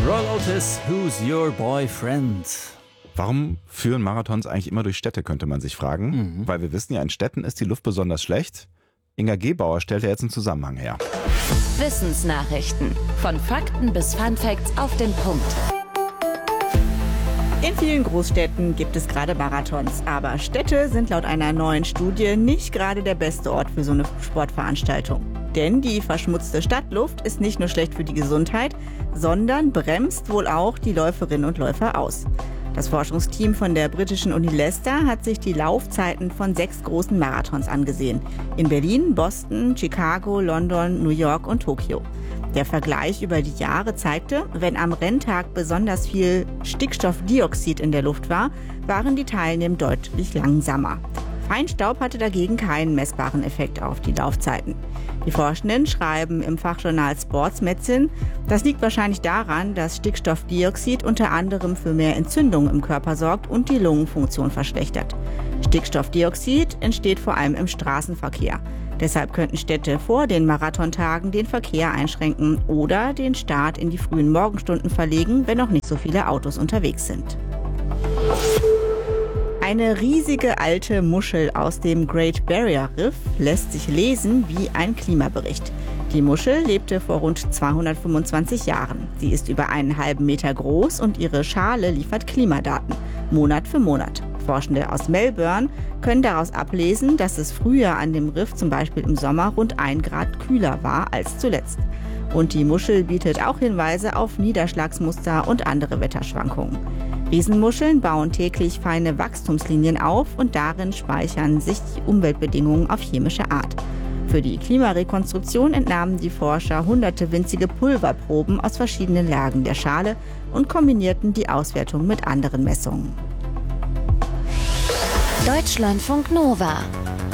Roy Otis, Who's Your Boyfriend? Warum führen Marathons eigentlich immer durch Städte, könnte man sich fragen. Weil wir wissen ja, in Städten ist die Luft besonders schlecht. Inga Gebauer stellt ja jetzt einen Zusammenhang her. Wissensnachrichten. Von Fakten bis Funfacts auf den Punkt. In vielen Großstädten gibt es gerade Marathons, aber Städte sind laut einer neuen Studie nicht gerade der beste Ort für so eine Sportveranstaltung. Denn die verschmutzte Stadtluft ist nicht nur schlecht für die Gesundheit, sondern bremst wohl auch die Läuferinnen und Läufer aus. Das Forschungsteam von der britischen Uni Leicester hat sich die Laufzeiten von 6 großen Marathons angesehen. In Berlin, Boston, Chicago, London, New York und Tokio. Der Vergleich über die Jahre zeigte, wenn am Renntag besonders viel Stickstoffdioxid in der Luft war, waren die Teilnehmer deutlich langsamer. Feinstaub hatte dagegen keinen messbaren Effekt auf die Laufzeiten. Die Forschenden schreiben im Fachjournal Sports Medicine, das liegt wahrscheinlich daran, dass Stickstoffdioxid unter anderem für mehr Entzündungen im Körper sorgt und die Lungenfunktion verschlechtert. Stickstoffdioxid entsteht vor allem im Straßenverkehr. Deshalb könnten Städte vor den Marathontagen den Verkehr einschränken oder den Start in die frühen Morgenstunden verlegen, wenn noch nicht so viele Autos unterwegs sind. Eine riesige alte Muschel aus dem Great Barrier Reef lässt sich lesen wie ein Klimabericht. Die Muschel lebte vor rund 225 Jahren. Sie ist über 1,5 Meter groß und ihre Schale liefert Klimadaten, Monat für Monat. Forschende aus Melbourne können daraus ablesen, dass es früher an dem Riff zum Beispiel im Sommer rund 1 Grad kühler war als zuletzt. Und die Muschel bietet auch Hinweise auf Niederschlagsmuster und andere Wetterschwankungen. Riesenmuscheln bauen täglich feine Wachstumslinien auf und darin speichern sich die Umweltbedingungen auf chemische Art. Für die Klimarekonstruktion entnahmen die Forscher hunderte winzige Pulverproben aus verschiedenen Lagen der Schale und kombinierten die Auswertung mit anderen Messungen. Deutschlandfunk Nova.